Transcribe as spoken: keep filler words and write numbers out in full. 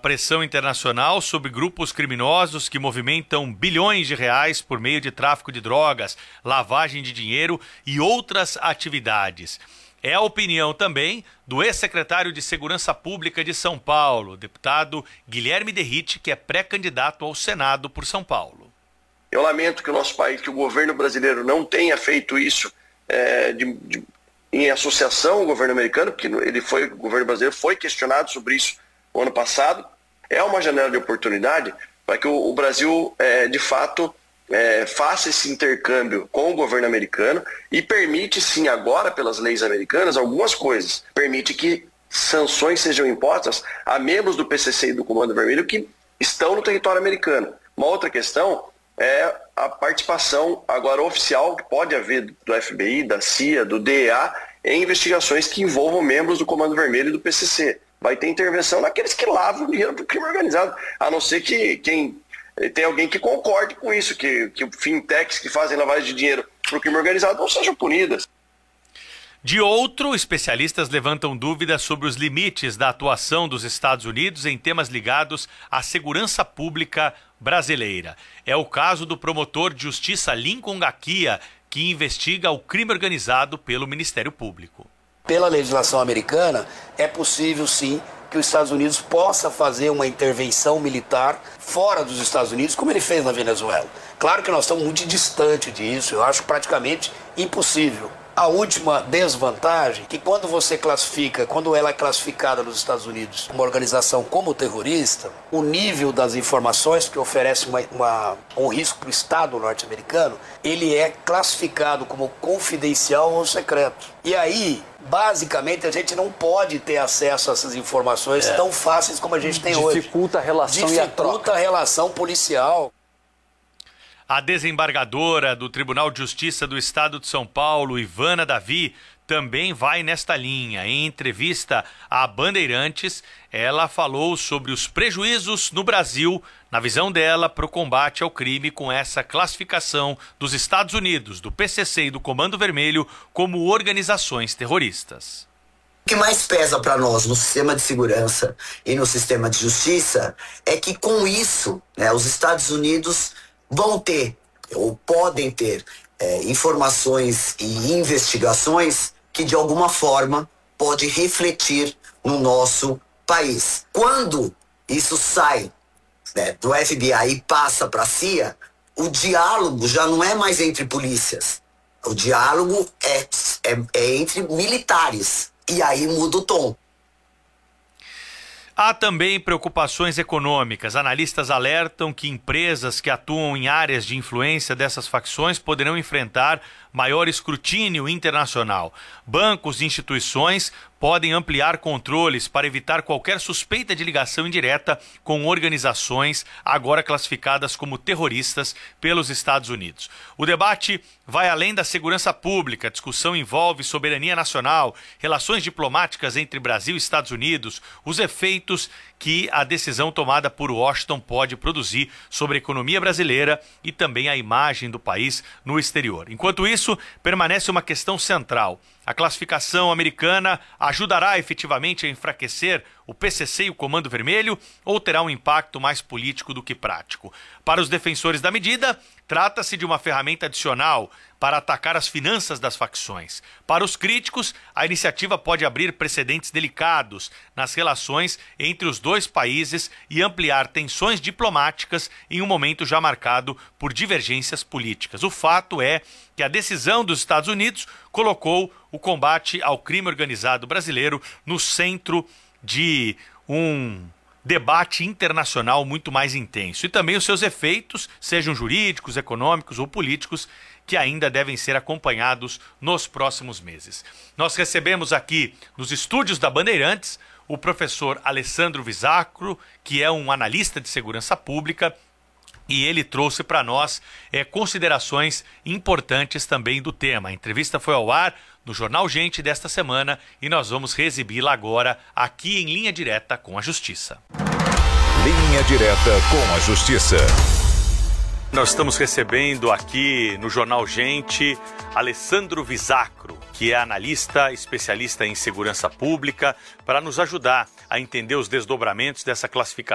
pressão internacional sobre grupos criminosos que movimentam bilhões de reais por meio de tráfico de drogas, lavagem de dinheiro e outras atividades. É a opinião também do ex-secretário de Segurança Pública de São Paulo, deputado Guilherme Derrite, que é pré-candidato ao Senado por São Paulo. Eu lamento que o nosso país, que o governo brasileiro não tenha feito isso é, de, de, em associação ao governo americano, porque ele foi, o governo brasileiro foi questionado sobre isso no ano passado. É uma janela de oportunidade para que o, o Brasil, é, de fato, É, faça esse intercâmbio com o governo americano e permite sim agora pelas leis americanas algumas coisas. Permite que sanções sejam impostas a membros do P C C e do Comando Vermelho que estão no território americano. Uma outra questão é a participação agora oficial que pode haver do F B I, da C I A, do D E A em investigações que envolvam membros do Comando Vermelho e do P C C. Vai ter intervenção naqueles que lavam dinheiro para o crime organizado, a não ser que quem tem alguém que concorde com isso, que, que fintechs que fazem lavagem de dinheiro para o crime organizado não sejam punidas. De outro, especialistas levantam dúvidas sobre os limites da atuação dos Estados Unidos em temas ligados à segurança pública brasileira. É o caso do promotor de justiça Lincoln Gakia, que investiga o crime organizado pelo Ministério Público. Pela legislação americana, é possível sim que os Estados Unidos possa fazer uma intervenção militar fora dos Estados Unidos, como ele fez na Venezuela. Claro que nós estamos muito distante disso, eu acho praticamente impossível. A última desvantagem é que quando você classifica, quando ela é classificada nos Estados Unidos, uma organização como terrorista, o nível das informações que oferece uma, uma, um risco para o Estado norte-americano, ele é classificado como confidencial ou secreto. E aí, basicamente, a gente não pode ter acesso a essas informações é. tão fáceis como a gente tem Dificulta hoje. Dificulta a relação Dificulta e a troca. a relação policial. A desembargadora do Tribunal de Justiça do Estado de São Paulo, Ivana Davi, também vai nesta linha. Em entrevista à Bandeirantes, ela falou sobre os prejuízos no Brasil, na visão dela, para o combate ao crime com essa classificação dos Estados Unidos, do P C C e do Comando Vermelho como organizações terroristas. O que mais pesa para nós no sistema de segurança e no sistema de justiça é que com isso, né, os Estados Unidos vão ter, ou podem ter, é, informações e investigações que de alguma forma pode refletir no nosso país. Quando isso sai, né, do F B I e passa para a C I A, o diálogo já não é mais entre polícias. O diálogo é, é, é entre militares. E aí muda o tom. Há também preocupações econômicas. Analistas alertam que empresas que atuam em áreas de influência dessas facções poderão enfrentar maior escrutínio internacional. Bancos e instituições podem ampliar controles para evitar qualquer suspeita de ligação indireta com organizações agora classificadas como terroristas pelos Estados Unidos. O debate vai além da segurança pública. A discussão envolve soberania nacional, relações diplomáticas entre Brasil e Estados Unidos, os efeitos que a decisão tomada por Washington pode produzir sobre a economia brasileira e também a imagem do país no exterior. Enquanto isso, permanece uma questão central. A classificação americana ajudará efetivamente a enfraquecer o P C C e o Comando Vermelho ou terá um impacto mais político do que prático? Para os defensores da medida, trata-se de uma ferramenta adicional para atacar as finanças das facções. Para os críticos, a iniciativa pode abrir precedentes delicados nas relações entre os dois países e ampliar tensões diplomáticas em um momento já marcado por divergências políticas. O fato é que a decisão dos Estados Unidos colocou o combate ao crime organizado brasileiro no centro de um debate internacional muito mais intenso. E também os seus efeitos, sejam jurídicos, econômicos ou políticos, que ainda devem ser acompanhados nos próximos meses. Nós recebemos aqui nos estúdios da Bandeirantes o professor Alessandro Visacro, que é um analista de segurança pública, e ele trouxe para nós é, considerações importantes também do tema. A entrevista foi ao ar no Jornal Gente desta semana e nós vamos reexibi-la agora aqui em Linha Direta com a Justiça. Linha Direta com a Justiça. Nós estamos recebendo aqui no Jornal Gente Alessandro Visacro, que é analista, especialista em segurança pública, para nos ajudar a entender os desdobramentos dessa classificação